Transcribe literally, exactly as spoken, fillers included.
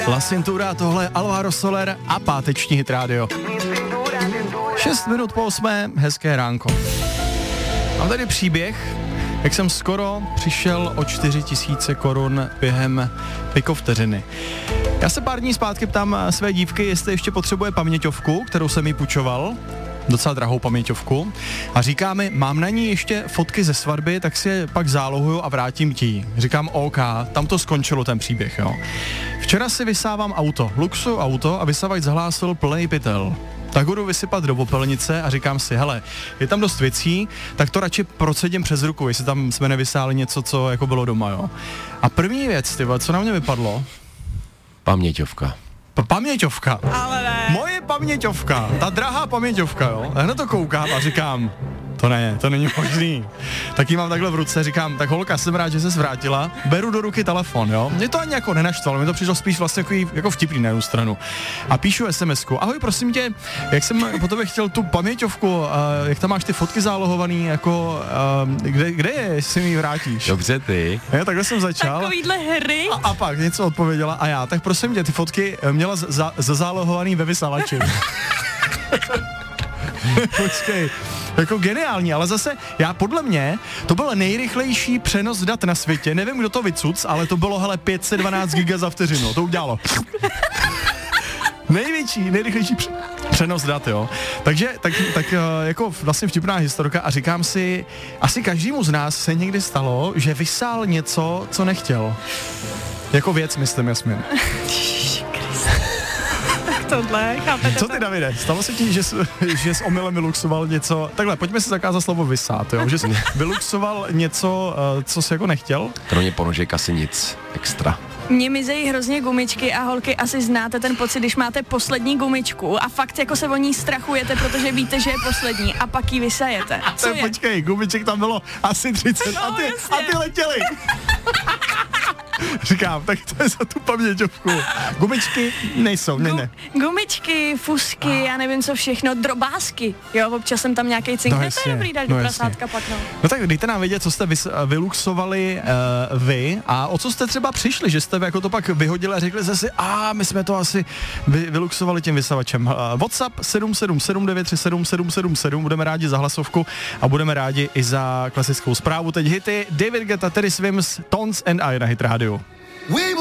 La Cintura, tohle je Alvaro Soler a páteční Hit Radio. Šest minut po osmé, hezké ránko. Mám tady příběh, jak jsem skoro přišel o čtyři tisíce korun během pikovteřiny. Já se pár dní zpátky ptám své dívky, jestli ještě potřebuje paměťovku, kterou jsem jí půjčoval, docela drahou paměťovku, a říká mi, mám na ní ještě fotky ze svatby, tak si je pak zálohuju a vrátím ti. Říkám OK, tam to skončilo ten příběh, jo. Včera si vysávám auto, luxu auto a vysavač zahlásil plnej pytel. Tak ho jdu vysypat do popelnice a říkám si, hele, je tam dost věcí, tak to radši procedím přes ruku, jestli tam jsme nevysáli něco, co jako bylo doma, jo. A první věc, tyba, co na mě vypadlo? Paměťovka. Pa- paměťovka. Ale ne. Moje paměťovka, ta drahá paměťovka, jo. A hned to koukám a říkám, to ne, to není možný. Tak ji mám takhle v ruce, říkám, tak holka, jsem rád, že ses vrátila, beru do ruky telefon, jo. Mě to ani jako nenaštvalo, mě to přišlo spíš vlastně jako, jako vtipný na jednu stranu. A píšu SMSku, ahoj, prosím tě, jak jsem po tobě chtěl tu paměťovku, uh, jak tam máš ty fotky zálohovaný, jako, uh, kde, kde je, jestli mi ji vrátíš? Dobře ty. Jo, takhle jsem začal. Takovýhle hry. A, a pak něco odpověděla a já, tak prosím tě, ty fotky měla za, zazálohovaný ve vysavači. Počkej, jako geniální, ale zase, já podle mě, to byl nejrychlejší přenos dat na světě, nevím, kdo to vycuc, ale to bylo, hele, pět set dvanáct giga za vteřinu, to udělalo. Největší, nejrychlejší přenos dat, jo. Takže, tak, tak jako vlastně vtipná historka a říkám si, asi každému z nás se někdy stalo, že vysál něco, co nechtěl. Jako věc, myslím, Jasmin. Tohle, chápete? Co ty, Davide? Stalo se ti, že jsi, že jsi omylem vyluxoval něco... Takhle, pojďme si zakázat slovo vysát, jo? Že jsi vyluxoval něco, co jsi jako nechtěl? Kromě ponožek asi nic extra. Mně mizejí hrozně gumičky a holky, asi znáte ten pocit, když máte poslední gumičku a fakt jako se o ní strachujete, protože víte, že je poslední a pak ji vysajete. Co je? Počkej, gumiček tam bylo asi třicet No, a, ty, jasně. a ty letěly. Říkám, tak to je za tu paměťovku. Gumičky nejsou, ne, ne. Gumičky, fusky, já nevím co všechno, drobásky. Jo, občas jsem tam nějaký cink, No no, jasně, to je dobrý dát no do jasně. prasátka pak, no. No tak dejte nám vědět, co jste vys- vyluxovali uh, vy a o co jste třeba přišli, že jste jako to pak vyhodili a řekli jste si, a my jsme to asi vy- vyluxovali tím vysavačem. Uh, WhatsApp sedm sedm sedm devět tři sedm sedm sedm sedm, budeme rádi za hlasovku a budeme rádi i za klasickou zprávu. Teď hity David Guetta, Teddy Swims, Tones and I na Hit Radio.